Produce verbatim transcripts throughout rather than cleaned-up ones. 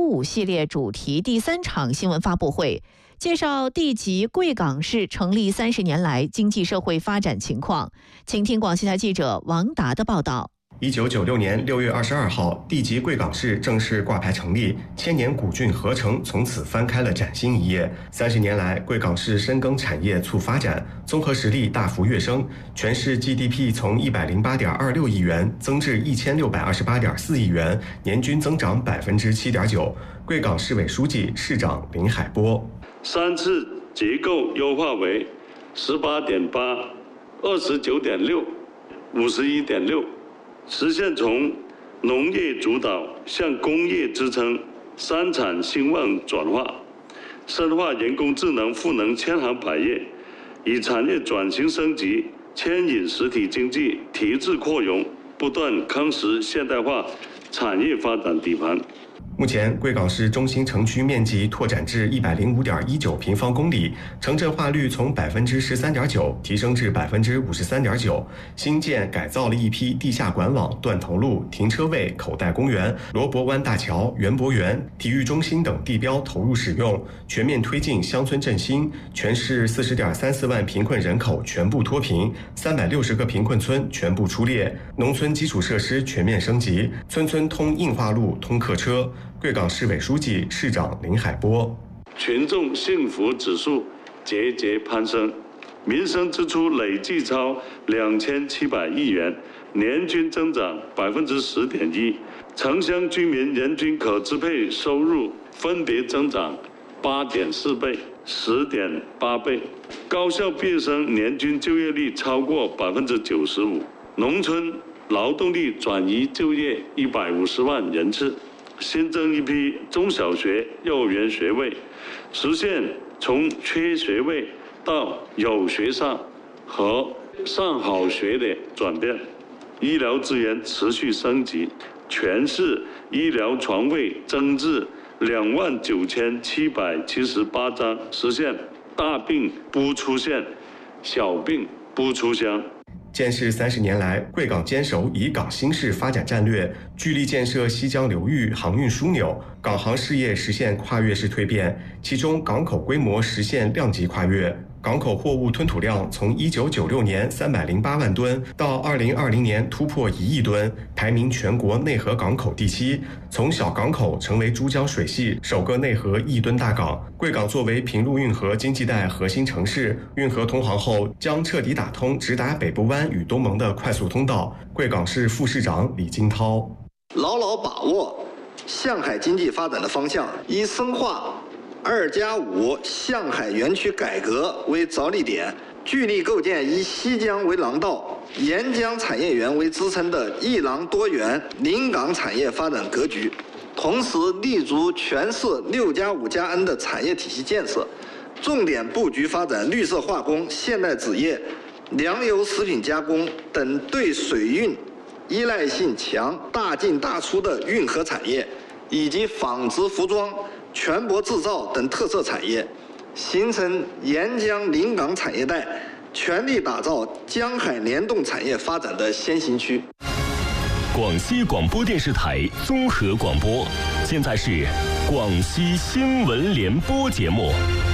五系列主题第三场新闻发布会，介绍地级贵港市成立三十年来经济社会发展情况。请听广西台记者王达的报道。 一九九六年六月二十二号，地级贵港市正式挂牌成立，千年古郡合成从此翻开了崭新一页。三十年来，贵港市深耕产业促发展，综合实力大幅跃升，全市 G D P 从一百零八点二六亿元增至一千六百二十八点四亿元，年均增长百分之七点九。贵港市委书记、市长林海波， 三次结构优化为十八点八、二十九点六、五十一点六。实现从农业主导向工业支撑、三产兴旺转化，深化人工智能赋能千行百业，以产业转型升级牵引实体经济提质扩容，不断夯实现代化产业发展底盘。 目前，贵港市中心城区面积拓展至一百零五点一九平方公里，城镇化率从百分之十三点九提升至百分之五十三点九。新建改造了一批地下管网、断头路、停车位、口袋公园、罗伯湾大桥、园博园、体育中心等地标投入使用，全面推进乡村振兴。全市四十点三四万贫困人口全部脱贫，三百六十个贫困村全部出列，农村基础设施全面升级，村村通硬化路、通客车。贵港市委书记、市长林海波， 群众幸福指数节节攀升，民生支出累计超两千七百亿元，年均增长百分之十点一。城乡居民人均可支配收入分别增长八点四倍、十点八倍，高校毕业生年均就业率超过百分之九十五，农村劳动力转移就业一百五十万人次。新增一批中小学、幼儿园学位，实现从缺学位到有学上和上好学的转变。医疗资源持续升级，全市医疗床位增至两万九千七百七十八张，实现大病不出现，小病不出乡。 建市三十年来，贵港坚守以港新市发展战略，聚力建设西江流域航运枢纽，港航事业实现跨越式蜕变，其中港口规模实现量级跨越。港口货物吞吐量从一九九六年三百零八万吨到二零二零年突破一亿吨，排名全国内河港口第七。从小港口成为珠江水系首个内河亿吨大港。贵港作为平陆运河经济带核心城市，运河通航后将彻底打通直达北部湾与东盟的快速通道。贵港市副市长李金涛， 牢牢把握向海经济发展的方向，以深化二加五向海园区改革为着力点，聚力构建以西江为廊道、沿江产业园为支撑的一廊多元临港产业发展格局，同时立足全市六加五加 N 的产业体系建设，重点布局发展绿色化工、现代纸业、粮油食品加工等对水运依赖性强、大进大出的运河产业，以及纺织服装、全博制造等特色产业，形成沿江临港产业带，全力打造江海联动产业发展的先行区。 广西广播电视台综合广播，现在是广西新闻联播节目。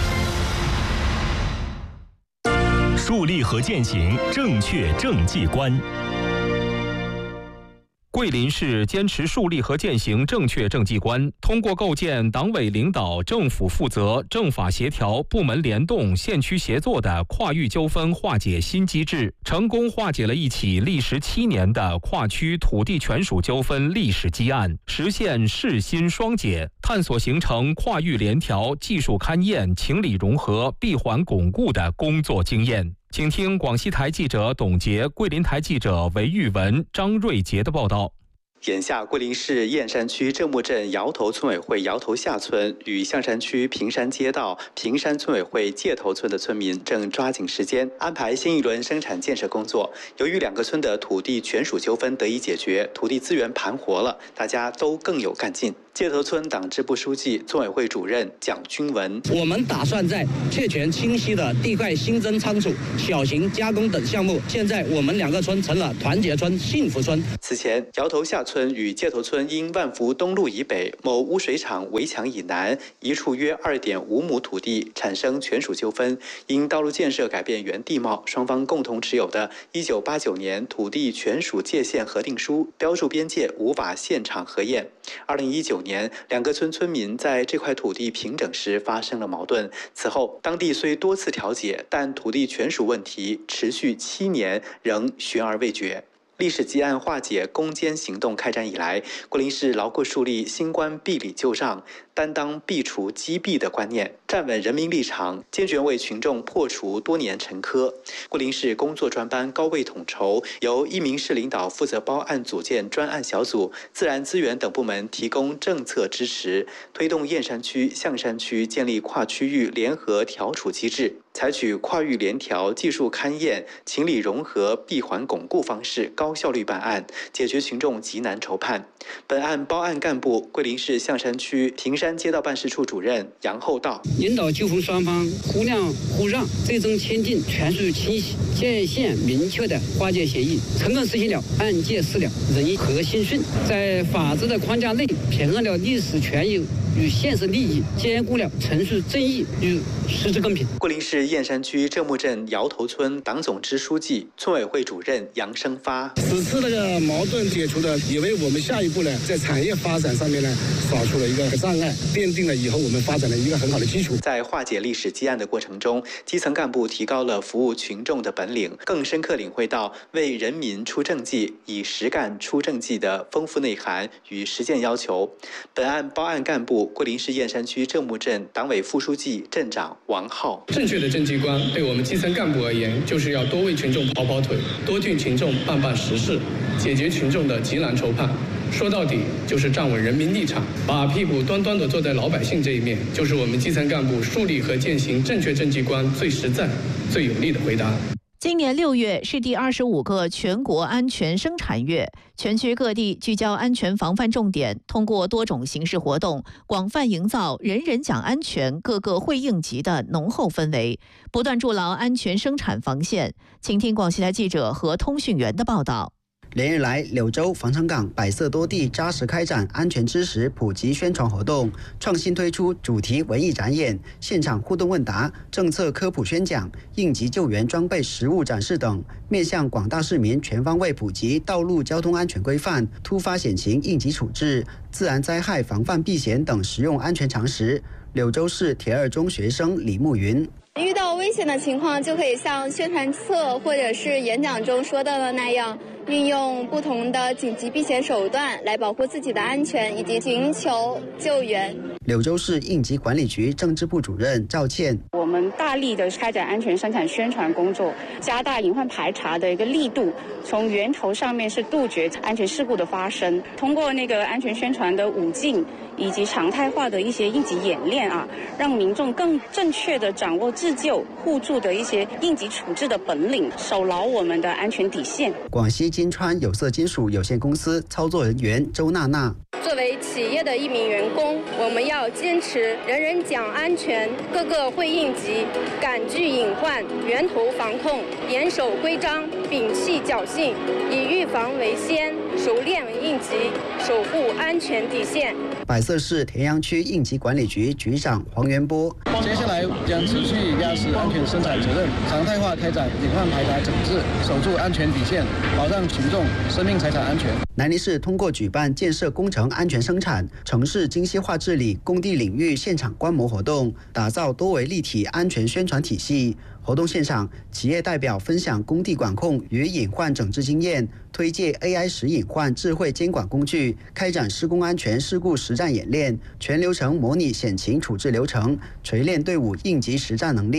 树立和践行正确政绩观。 桂林市坚持树立和践行正确政绩观，通过构建党委领导、政府负责、政法协调、部门联动、县区协作的跨域纠纷化解新机制，成功化解了一起历时七年的跨区土地权属纠纷历史积案，实现市新双解，探索形成跨域联调、技术勘验、情理融合、闭环巩固的工作经验。请听广西台记者董杰、桂林台记者韦玉文、张瑞杰的报道。 眼下，桂林市燕山区正木镇摇头村委会摇头下村与象山区平山街道平山村委会界头村的村民正抓紧时间安排新一轮生产建设工作。由于两个村的土地权属纠纷得以解决，土地资源盘活了，大家都更有干劲。 界头村党支部书记、村委会主任蒋军文。 我们打算在确权清晰的地块新增仓储、小型加工等项目。现在我们两个村成了团结村、幸福村。 此前，摇头下村与界头村因万福东路以北某污水厂围墙以南一处约 二点五亩土地产生权属纠纷，因道路建设改变原地貌，双方共同持有的一九八九年土地权属界限核定书标注边界无法现场核验。二零一九年，两个村村民在这块土地平整时发生了矛盾，此后当地虽多次调解，但土地权属问题持续七年仍悬而未决。历史积案化解攻坚行动开展以来，桂林市牢固树立新官避里就上、担当避除积弊的观念，站稳人民立场，坚决为群众破除多年陈疴。桂林市工作专班高位统筹，由一名市领导负责包案组建专案小组，自然资源等部门提供政策支持，推动燕山区、象山区建立跨区域联合调处机制，采取跨域联调、技术勘验、情理融合、闭环巩固方式，高效率办案，解决群众急难愁盼。本案包案干部，桂林市象山区平山街道办事处主任杨厚道， 引导纠纷双方互谅互让，最终签订权属清晰、界限明确的化解协议，成功实现了案件事了、人和心顺，在法治的框架内平衡了历史权益与现实利益，兼顾了程序正义与实质公平。 桂林市燕山区正木镇摇头村党总支书记、村委会主任杨生发， 此次那个矛盾解除的，也为我们下一步呢，在产业发展上面呢，扫除了一个障碍，奠定了以后我们发展的一个很好的基础。 在化解历史积案的过程中，基层干部提高了服务群众的本领，更深刻领会到为人民出政绩、以实干出政绩的丰富内涵与实践要求。本案包案干部，桂林市燕山区正木镇党委副书记、镇长王浩。 正确的政绩观对我们基层干部而言，就是要多为群众跑跑腿，多替群众办办实事，解决群众的急难愁盼。说到底，就是站稳人民立场，把屁股端端地坐在老百姓这一面，就是我们基层干部树立和践行正确政绩观最实在、最有力的回答。 今年六月是第二十五个全国安全生产月，全区各地聚焦安全防范重点，通过多种形式活动，广泛营造人人讲安全、个个会应急的浓厚氛围，不断筑牢安全生产防线。请听广西台记者和通讯员的报道。 连日来，柳州、防城港百色多地扎实开展安全知识普及宣传活动，创新推出主题文艺展演、现场互动问答、政策科普宣讲、应急救援装备实物展示等，面向广大市民全方位普及道路交通安全规范、突发险情应急处置、自然灾害防范避险等实用安全常识。柳州市铁二中学生李慕云。 遇到危险的情况，就可以像宣传册或者是演讲中说到的那样，运用不同的紧急避险手段来保护自己的安全以及寻求救援。 柳州市应急管理局政治部主任赵倩， 我们大力的开展安全生产宣传工作，加大隐患排查的一个力度，从源头上面是杜绝安全事故的发生。通过那个安全宣传的五进以及常态化的一些应急演练啊，让民众更正确的掌握自救互助的一些应急处置的本领，守牢我们的安全底线。 广西金川有色金属有限公司操作人员周娜娜， 作为企业的一名员工，我们要坚持人人讲安全，个个会应急，敢拒隐患，源头防控，严守规章，摒弃侥幸，以预防为先，熟练应急，守护安全底线。 百色市田阳区应急管理局局长黄元波， 接下来将持续压实安全生产责任，常态化开展隐患排查整治，守住安全底线，保障群众生命财产安全。 南宁市通过举办建设工程安全生产、城市精细化治理、工地领域现场观摩活动，打造多维立体安全宣传体系。活动现场，企业代表分享工地管控与隐患整治经验，推介 A I 实隐患智慧监管工具，开展施工安全事故实战演练，全流程模拟险情处置流程，锤炼队伍应急实战能力。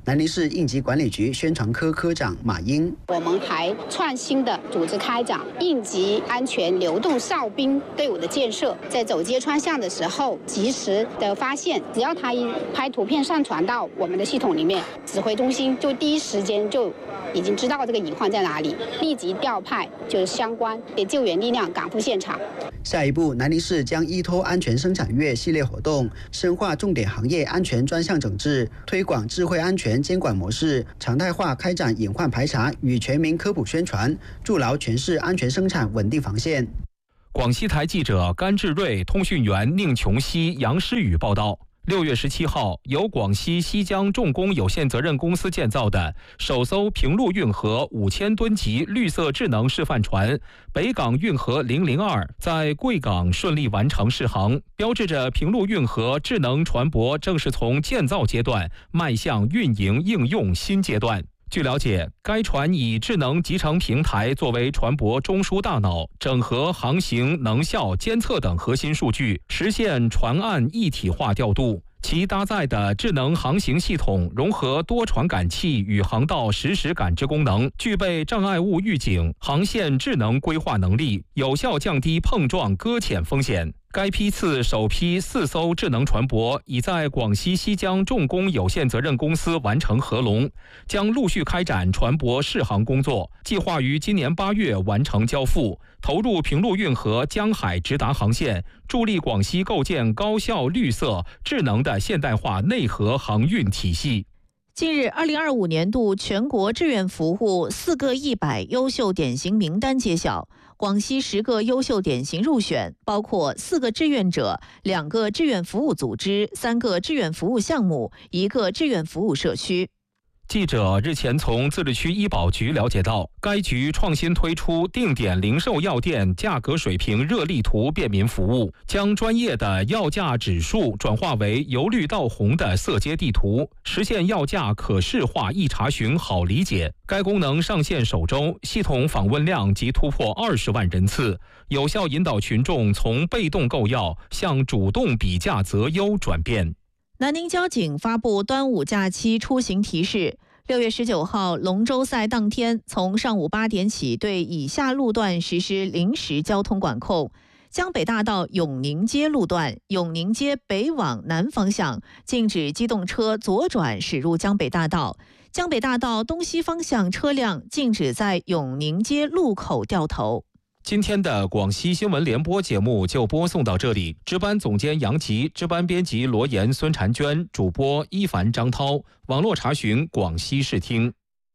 南宁市应急管理局宣传科科长马英， 我们还创新的组织开展应急安全流动哨兵队伍的建设，在走街串巷的时候，及时的发现，只要他一拍图片上传到我们的系统里面，指挥中心就第一时间就已经知道这个隐患在哪里，立即调派就是相关的救援力量赶赴现场。 下一步，南宁市将依托安全生产月系列活动，深化重点行业安全专项整治，推广智慧安全监管模式，常态化开展隐患排查与全民科普宣传，筑牢全市安全生产稳定防线。 广西台记者甘志瑞、通讯员宁琼熙、杨诗雨报道。六月十七号，由广西西江重工有限责任公司建造的首艘平陆运河五千吨级绿色智能示范船北港运河零零二在贵港顺利完成试航，标志着平陆运河智能船舶正式从建造阶段迈向运营应用新阶段。据了解，该船以智能集成平台作为船舶中枢大脑，整合航行、能效、监测等核心数据，实现船岸一体化调度。其搭载的智能航行系统融合多传感器与航道实时感知功能，具备障碍物预警、航线智能规划能力，有效降低碰撞搁浅风险。该批次首批四艘智能船舶已在广西西江重工有限责任公司完成合龙，将陆续开展船舶试航工作，计划于今年八月完成交付，投入平陆运河江海直达航线，助力广西构建高效、绿色、智能的现代化内河航运体系。 近日，二零二五年度全国志愿服务四个一百优秀典型名单揭晓，广西十个优秀典型入选，包括四个志愿者、两个志愿服务组织、三个志愿服务项目、一个志愿服务社区。 记者日前从自治区医保局了解到，该局创新推出定点零售药店价格水平热力图便民服务，将专业的药价指数转化为由绿到红的色阶地图，实现药价可视化、易查询、好理解。该功能上线首周，系统访问量即突破二十万人次，有效引导群众从被动购药向主动比价择优转变。 南宁交警发布端午假期出行提示。六月十九号龙舟赛当天，从上午八点起，对以下路段实施临时交通管控：江北大道永宁街路段，永宁街北往南方向禁止机动车左转驶入江北大道；江北大道东西方向车辆禁止在永宁街路口掉头。 今天的广西新闻联播节目就播送到这里，值班总监杨吉，值班编辑罗岩、孙婵娟，主播一凡、张涛，网络查询广西视听。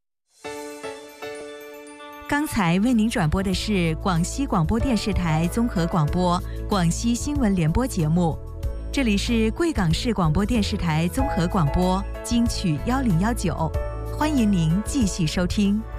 刚才为您转播的是广西广播电视台综合广播广西新闻联播节目，这里是贵港市广播电视台综合广播金曲幺零幺九，欢迎您继续收听。